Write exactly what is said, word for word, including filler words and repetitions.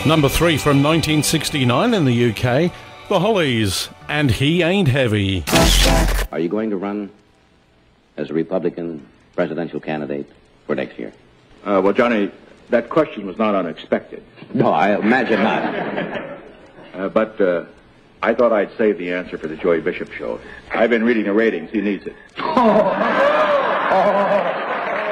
Number three from nineteen sixty-nine in the U K, The Hollies, and He Ain't Heavy. Are you going to run as a Republican presidential candidate for next year? Uh, well, Johnny, that question was not unexpected. No, I imagine not. uh, but uh, I thought I'd save the answer for the Joey Bishop show. I've been reading the ratings. He needs it. Oh. Oh.